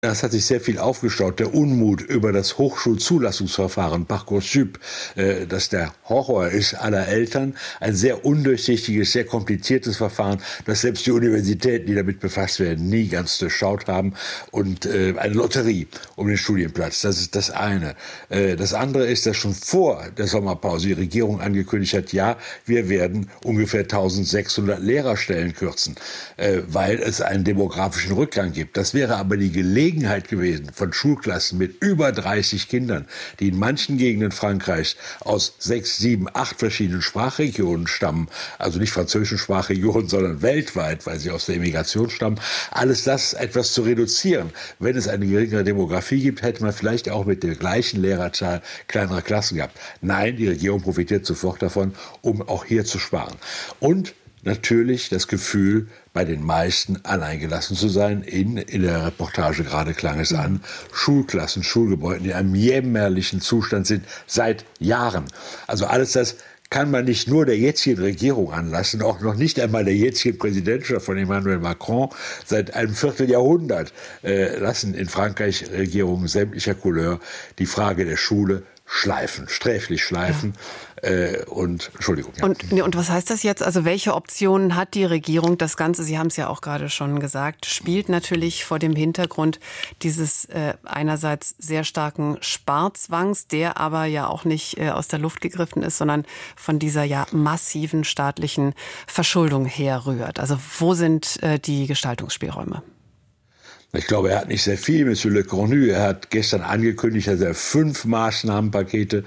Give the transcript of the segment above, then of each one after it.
Das hat sich sehr viel aufgestaut, der Unmut über das Hochschulzulassungsverfahren Parcoursup, das der Horror ist aller Eltern. Ein sehr undurchsichtiges, sehr kompliziertes Verfahren, das selbst die Universitäten, die damit befasst werden, nie ganz durchschaut haben. Und eine Lotterie um den Studienplatz, das ist das eine. Das andere ist, dass schon vor der Sommerpause die Regierung angekündigt hat, ja, wir werden ungefähr 1600 Lehrerstellen kürzen, weil es einen demografischen Rückgang gibt. Das wäre aber die Gelegenheit gewesen von Schulklassen mit über 30 Kindern, die in manchen Gegenden Frankreichs aus 6, 7, 8 verschiedenen Sprachregionen stammen, also nicht französischen Sprachregionen, sondern weltweit, weil sie aus der Emigration stammen, alles das etwas zu reduzieren. Wenn es eine geringere Demografie gibt, hätte man vielleicht auch mit der gleichen Lehrerzahl kleinere Klassen gehabt. Nein, die Regierung profitiert sofort davon, um auch hier zu sparen. Und natürlich das Gefühl, bei den meisten alleingelassen zu sein. In der Reportage gerade klang es an, Schulklassen, Schulgebäude, die in einem jämmerlichen Zustand sind seit Jahren. Also alles das kann man nicht nur der jetzigen Regierung anlassen, auch noch nicht einmal der jetzigen Präsidentschaft von Emmanuel Macron. Seit einem Vierteljahrhundert lassen in Frankreich Regierungen sämtlicher Couleur die Frage der Schule schleifen, sträflich schleifen. Entschuldigung. Ja. Und was heißt das jetzt? Also welche Optionen hat die Regierung? Das Ganze, Sie haben es ja auch gerade schon gesagt, spielt natürlich vor dem Hintergrund dieses einerseits sehr starken Sparzwangs, der aber ja auch nicht aus der Luft gegriffen ist, sondern von dieser ja massiven staatlichen Verschuldung herrührt. Also wo sind die Gestaltungsspielräume? Ich glaube, er hat nicht sehr viel, Monsieur Le Cornu. Er hat gestern angekündigt, dass er 5 Maßnahmenpakete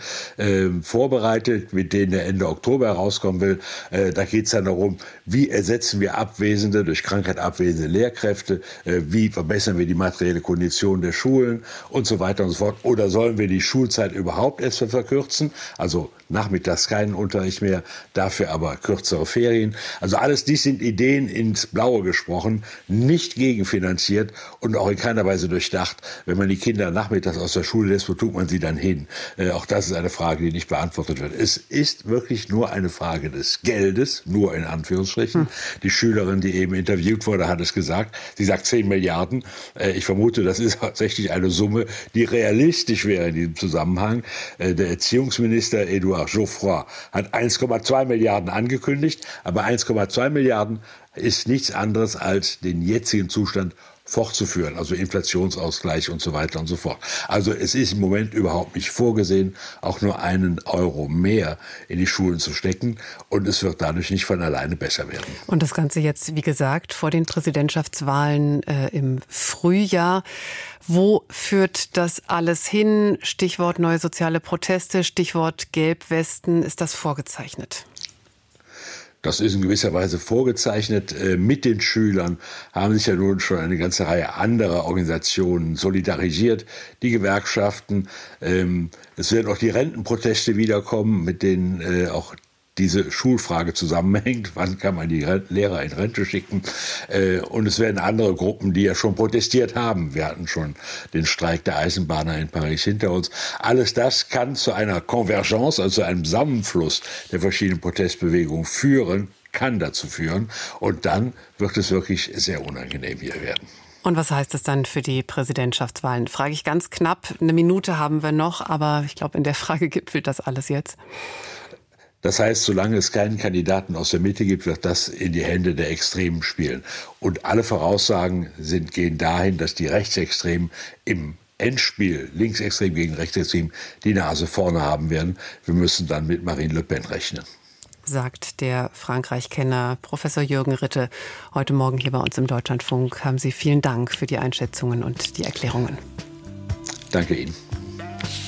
vorbereitet, mit denen er Ende Oktober herauskommen will. Da geht es dann darum, wie ersetzen wir abwesende, durch Krankheit abwesende Lehrkräfte, wie verbessern wir die materielle Kondition der Schulen und so weiter und so fort. Oder sollen wir die Schulzeit überhaupt erst verkürzen? Also nachmittags keinen Unterricht mehr, dafür aber kürzere Ferien. Also alles dies sind Ideen ins Blaue gesprochen, nicht gegenfinanziert und auch in keiner Weise durchdacht. Wenn man die Kinder nachmittags aus der Schule lässt, wo tut man sie dann hin? Auch das ist eine Frage, die nicht beantwortet wird. Es ist wirklich nur eine Frage des Geldes, nur in Anführungsstrichen. Die Schülerin, die eben interviewt wurde, hat es gesagt. Sie sagt 10 Milliarden. Ich vermute, das ist tatsächlich eine Summe, die realistisch wäre in diesem Zusammenhang. Der Erziehungsminister Edouard Geoffroy hat 1,2 Milliarden angekündigt, aber 1,2 Milliarden ist nichts anderes als den jetzigen Zustand fortzuführen, also Inflationsausgleich und so weiter und so fort. Also es ist im Moment überhaupt nicht vorgesehen, auch nur einen Euro mehr in die Schulen zu stecken und es wird dadurch nicht von alleine besser werden. Und das Ganze jetzt, wie gesagt, vor den Präsidentschaftswahlen im Frühjahr. Wo führt das alles hin? Stichwort neue soziale Proteste, Stichwort Gelbwesten. Ist das vorgezeichnet? Das ist in gewisser Weise vorgezeichnet. Mit den Schülern haben sich ja nun schon eine ganze Reihe anderer Organisationen solidarisiert. Die Gewerkschaften, es werden auch die Rentenproteste wiederkommen, mit denen auch diese Schulfrage zusammenhängt. Wann kann man die Lehrer in Rente schicken? Und es werden andere Gruppen, die ja schon protestiert haben. Wir hatten schon den Streik der Eisenbahner in Paris hinter uns. Alles das kann zu einer Konvergenz, also einem Zusammenfluss der verschiedenen Protestbewegungen führen, kann dazu führen. Und dann wird es wirklich sehr unangenehm hier werden. Und was heißt das dann für die Präsidentschaftswahlen? Frage ich ganz knapp. 1 Minute haben wir noch, aber ich glaube, in der Frage gipfelt das alles jetzt. Das heißt, solange es keinen Kandidaten aus der Mitte gibt, wird das in die Hände der Extremen spielen. Und alle Voraussagen gehen dahin, dass die Rechtsextremen im Endspiel, Linksextrem gegen Rechtsextrem, die Nase vorne haben werden. Wir müssen dann mit Marine Le Pen rechnen. Sagt der Frankreich-Kenner Professor Jürgen Ritte. Heute Morgen hier bei uns im Deutschlandfunk. Haben Sie vielen Dank für die Einschätzungen und die Erklärungen. Danke Ihnen.